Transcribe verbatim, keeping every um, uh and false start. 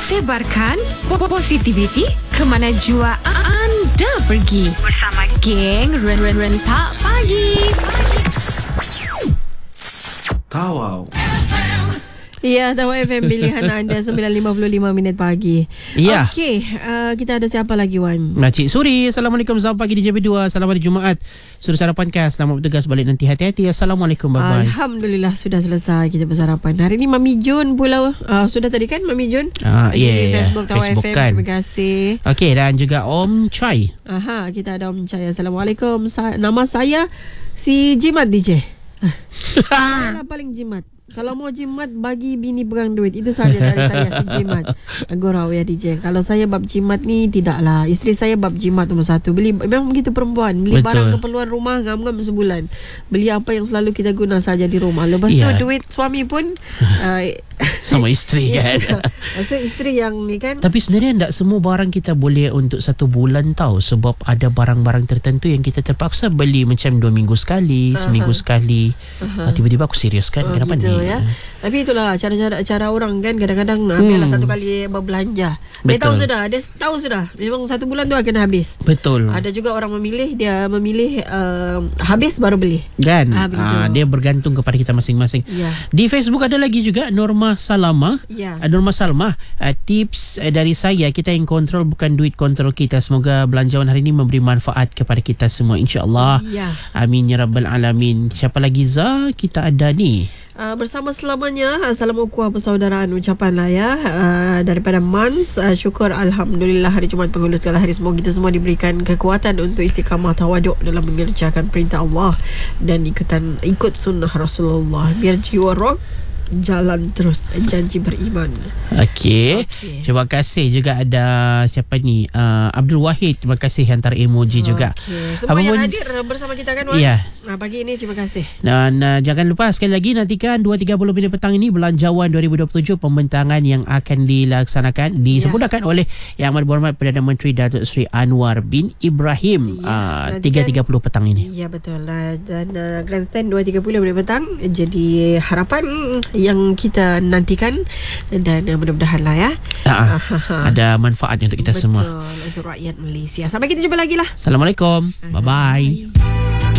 Sebarkan positivity ke mana jua anda pergi bersama geng Rentak Pagi. Tawau. Ya, Tawau F M pilihan anda sembilan lima puluh lima minit pagi. Ya. Okey, uh, kita ada siapa lagi, Wan? Cik Suri, Assalamualaikum. Selamat pagi di J B dua. Selamat hari Jumaat. Sudah sarapan kah? Selamat bertugas balik nanti. Hati-hati. Assalamualaikum. Bye-bye. Alhamdulillah sudah selesai kita bersarapan. Hari ni Mami Jun pula. Uh, sudah tadi kan Mami Jun? Ah, di yeah, Facebook Tawau Facebook F M. kan. Terima kasih. Okey, dan juga Om Chai. Aha, kita ada Om Cahaya. Assalamualaikum. Sa- nama saya si Jimat D J. Saya paling jimat. Kalau mau jimat, bagi bini berang duit. Itu saja dari saya, si jimat. Agorau ya D J. Kalau saya bab jimat ni, tidaklah. Isteri saya bab jimat nombor satu. Beli, memang begitu perempuan. Beli Betul. barang keperluan rumah, ngam-ngam sebulan. Beli apa yang selalu kita guna saja di rumah. Lepas Ya. tu duit suami pun uh, Sama isteri kan. So isteri yang ni kan. Tapi sebenarnya tak semua barang kita boleh untuk satu bulan tau. Sebab ada barang-barang tertentu yang kita terpaksa beli macam dua minggu sekali, uh-huh. seminggu sekali. uh-huh. Tiba-tiba aku serius kan. Oh, Kenapa gitu, ni? Ya. Tapi itulah cara-cara cara orang kan. Kadang-kadang hmm. biarlah satu kali berbelanja. Dia tahu sudah. Dia tahu sudah. Memang satu bulan tu akan habis. Betul. Ada juga orang memilih. Dia memilih uh, habis baru beli. Kan Ah, ah, dia bergantung kepada kita masing-masing. Ya. Di Facebook ada lagi juga Norma Salama. Ya. uh, Norma Salma, uh, tips uh, dari saya, kita yang kontrol bukan duit kontrol kita. Semoga belanjawan hari ini memberi manfaat kepada kita semua, insya-Allah. Ya. Amin ya rabbal alamin. Siapa lagi Za? Kita ada ni Uh, bersama selamanya. Salam ukhuwah persaudaraan ucapan lah ya. Uh, daripada Mans. Uh, syukur Alhamdulillah hari Jumaat penghulu segala hari. Semoga kita semua diberikan kekuatan untuk istiqamah tawaduk dalam mengerjakan perintah Allah dan ikutan ikut sunnah Rasulullah. Biar jiwa roh jalan terus, janji beriman. Okey. Okey. Terima kasih juga ada siapa ni? Uh, Abdul Wahid. Terima kasih hantar emoji juga. Okey. Semua Apa yang pun- hadir bersama kita kan, Wan? Ya. Nah, pagi ini terima kasih. Dan uh, jangan lupa sekali lagi nantikan dua tiga puluh minit petang ini belanjawan dua ribu dua puluh tujuh, pembentangan yang akan dilaksanakan disempurnakan ya. oleh Yang Amat Berhormat Perdana Menteri Datuk Seri Anwar bin Ibrahim. Ya, uh, tiga tiga puluh petang ini. Ya, betul. Uh, dan uh, grandstand dua tiga puluh minit petang. Jadi harapan yang kita nantikan dan uh, mudah-mudahan lah ya. Uh, ada manfaat untuk kita betul, semua. untuk rakyat Malaysia. Sampai kita jumpa lagi lah. Assalamualaikum. Bye-bye. Bye.